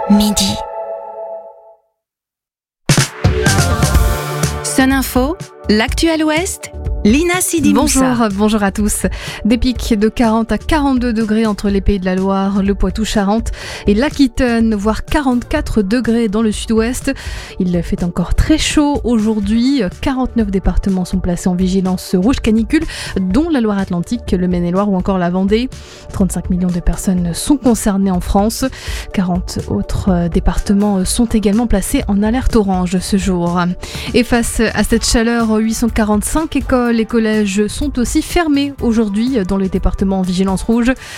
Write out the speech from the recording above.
midi. Sun Info, l'actuel Ouest, Lina Sidi Moussa. Bonjour à tous. Des pics de 40 à 42 degrés entre les Pays de la Loire, le Poitou-Charentes et l'Aquitaine, voire 44 degrés dans le sud-ouest. Il fait encore très chaud aujourd'hui. 49 départements sont placés en vigilance rouge canicule, dont la Loire-Atlantique, le Maine-et-Loire ou encore la Vendée. 35 millions de personnes sont concernées en France. 40 autres départements sont également placés en alerte orange ce jour. Et face à cette chaleur, 845 écoles et collèges sont aussi fermés aujourd'hui dans les départements en vigilance rouge.